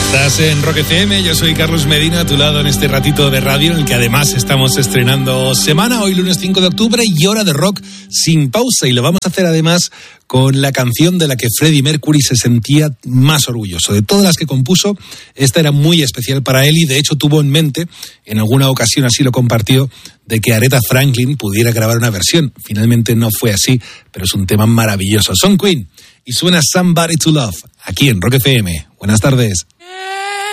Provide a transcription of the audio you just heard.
Estás en Rock FM, yo soy Carlos Medina, a tu lado en este ratito de radio en el que además estamos estrenando semana, hoy lunes 5 de octubre y hora de rock sin pausa, y lo vamos a hacer además con la canción de la que Freddie Mercury se sentía más orgulloso. De todas las que compuso, esta era muy especial para él y de hecho tuvo en mente, en alguna ocasión así lo compartió, de que Aretha Franklin pudiera grabar una versión. Finalmente no fue así, pero es un tema maravilloso. Son Queen y suena Somebody to Love, aquí en Rock FM. Buenas tardes.